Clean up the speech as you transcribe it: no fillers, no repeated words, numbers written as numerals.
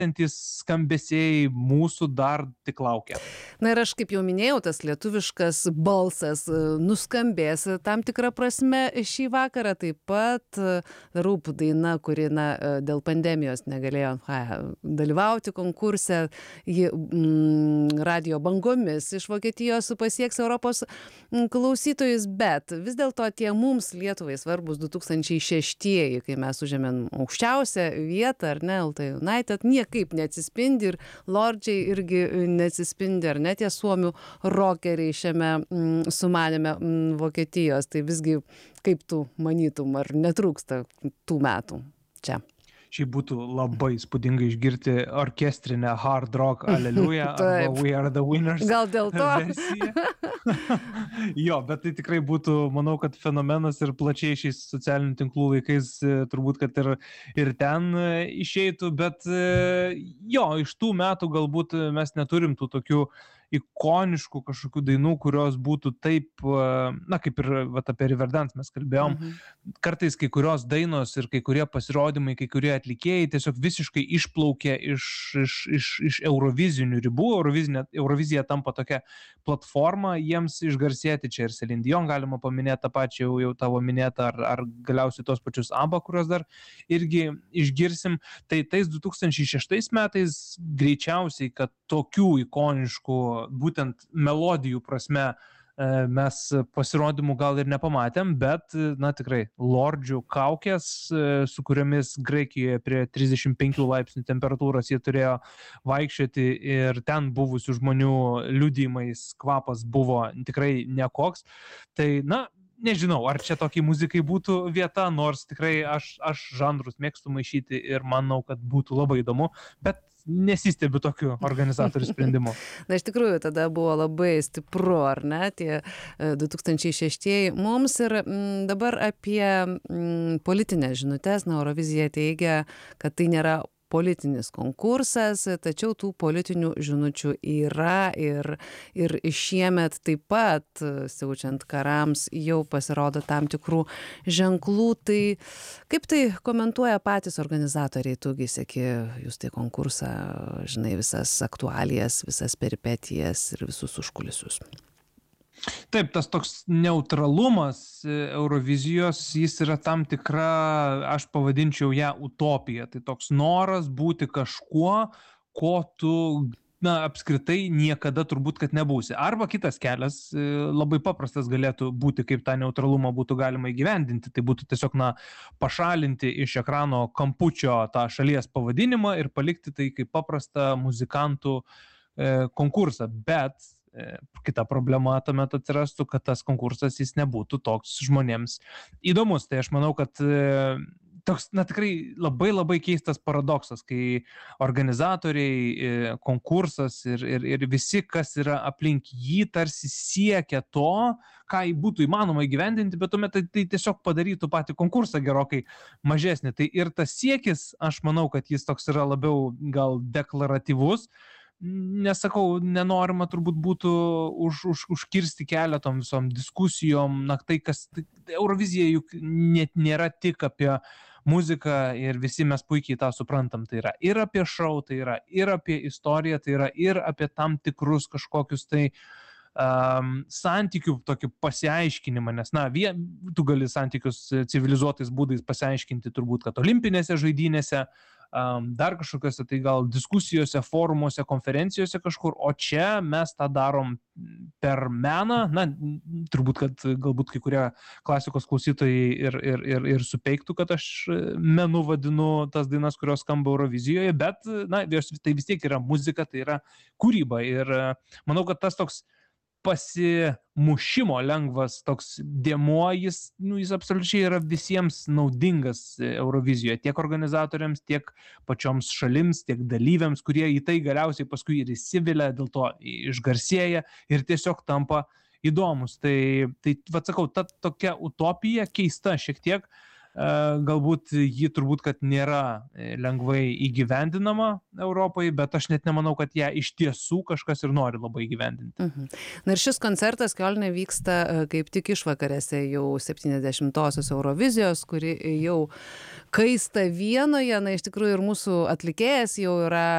skambesiai mūsų dar tik laukia. Na ir aš, kaip jau minėjau, tas lietuviškas balsas nuskambės tam tikrą prasme šį vakarą. Taip pat Rūp daina, kuri dėl pandemijos negalėjo dalyvauti konkurse, ji radio bangomis iš Vokietijos pasieks Europos klausytojus, bet vis dėlto tie mums Lietuvai svarbus 2006-ieji, kai mes užėmėm aukščiausią vietą, ar ne, LT United, niekaip neatsispindi ir Lordžiai irgi neatsispindi, ar ne, tie suomių rokeriai šiame sumanėme Vokietijos. Tai visgi, kaip tu manytum, ar netrūksta tų metų čia? Šiaip būtų labai įspūdinga išgirti orkestrinę hard rock Alleluja arba We Are The Winners. Gal dėl to? Jo, bet tai tikrai būtų, manau, kad fenomenas ir plačiai šiais socialinių tinklų laikais turbūt, kad ir ten išeitų, bet jo, iš tų metų galbūt mes neturim tų tokių ikoniškų kažkokių dainų, kurios būtų taip, kaip ir apie Riverdance mes kalbėjom, kartais kai kurios dainos ir kai kurie pasirodymai, kai kurie atlikėjai tiesiog visiškai išplaukia iš eurovizinių ribų. Eurovizija tampa tokia platforma jiems išgarsėti. Čia ir Celine Dion galima paminėti, tą pačią jau tavo minėtą, ar galiausiai tos pačius ABBA, kurios dar irgi išgirsim. Tai tais 2006 metais greičiausiai, kad tokių ikoniškų būtent melodijų prasme mes pasirodymų gal ir nepamatėm, bet, tikrai, Lordžių kaukės, su kuriomis Graikijoje prie 35 laipsnių temperatūros jie turėjo vaikščioti ir ten buvusių žmonių liudijimais kvapas buvo tikrai nekoks. Tai, nežinau, ar čia tokiai muzikai būtų vieta, nors tikrai aš žanrus mėgstu maišyti ir manau, kad būtų labai įdomu, bet nesistebiu tokiu organizatorių sprendimu. Na, iš tikrųjų, tada buvo labai stipru, ar ne, tie 2006-ieji mums ir dabar apie politinės žinutės. Eurovizija teigia, kad tai nėra politinis konkursas, tačiau tų politinių žinučių yra ir šiemet taip pat, siaučiant karams, jau pasirodo tam tikrų ženklų. Tai kaip tai komentuoja patys organizatoriai? Tugi seki jūs tai konkursą, žinai, visas aktualijas, visas peripetijas ir visus užkulisius. Taip, tas toks neutralumas Eurovizijos, jis yra tam tikra, aš pavadinčiau ją utopija. Tai toks noras būti kažkuo, ko tu, apskritai niekada turbūt, kad nebūsi. Arba kitas kelias, labai paprastas galėtų būti, kaip tą neutralumą būtų galima įgyvendinti. Tai būtų tiesiog, pašalinti iš ekrano kampučio tą šalies pavadinimą ir palikti tai kaip paprastą muzikantų konkursą. Bet kita problema tuomet atsirastų, kad tas konkursas jis nebūtų toks žmonėms įdomus. Tai aš manau, kad toks, tikrai labai labai keistas paradoksas, kai organizatoriai, konkursas ir visi, kas yra aplink jį, tarsi siekia to, ką būtų įmanoma įgyvendinti, bet tuomet tai tiesiog padarytų patį konkursą gerokai mažesnį. Tai ir tas siekis, aš manau, kad jis toks yra labiau gal deklaratyvus. Nesakau, nenorima turbūt būtų užkirsti kelią tom visom diskusijom. Tai Eurovizija juk net nėra tik apie muziką ir visi mes puikiai tą suprantam. Tai yra ir apie šou, tai yra ir apie istoriją, tai yra ir apie tam tikrus kažkokius santykių tokį pasiaiškinimą, nes tu gali santykius civilizuotais būdais pasiaiškinti turbūt, kad olimpinėse žaidynėse, dar kažkokiuose tai gal diskusijose, forumuose, konferencijose kažkur, o čia mes tą darom per meną. Turbūt, kad galbūt kai kurie klasikos klausytojai ir supeiktų, kad aš menu vadinu tas dainas, kurios skamba Eurovizijoje, bet tai vis tiek yra muzika, tai yra kūryba ir manau, kad tas toks pasimušimo lengvas toks dėmuo, jis absoliučiai yra visiems naudingas Eurovizijoje, tiek organizatoriams, tiek pačioms šalims, tiek dalyviams, kurie į tai galiausiai paskui ir įsivilia, dėl to išgarsėja ir tiesiog tampa įdomus. Tai sakau, ta tokia utopija keista šiek tiek, galbūt ji turbūt, kad nėra lengvai įgyvendinama Europai, bet aš net nemanau, kad ją iš tiesų kažkas ir nori labai įgyvendinti. Na ir šis koncertas Kiolne vyksta kaip tik išvakarėse jau 70-osios Eurovizijos, kuri jau kaista Vienoje. Na iš tikrųjų ir mūsų atlikėjas jau yra